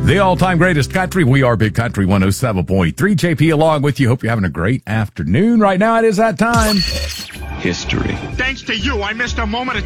The all-time greatest country. We are Big Country 107.3. JP along with you. Hope you're having a great afternoon. Right now it is that time. History. Thanks to you, I missed a moment of